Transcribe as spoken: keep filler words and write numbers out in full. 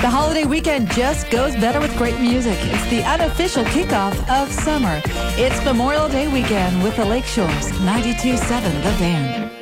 The holiday weekend just goes better with great music. It's the unofficial kickoff of summer. It's Memorial Day weekend with the Lakeshores ninety-two point seven The Van.